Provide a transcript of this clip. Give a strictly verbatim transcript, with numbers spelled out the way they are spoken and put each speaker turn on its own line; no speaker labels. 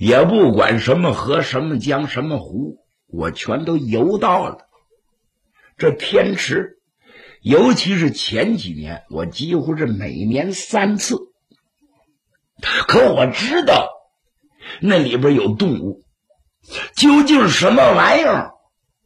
也不管什么河、什么江、什么湖，我全都游到了。这天池，尤其是前几年，我几乎是每年三次。可我知道那里边有动物，究竟什么玩意儿，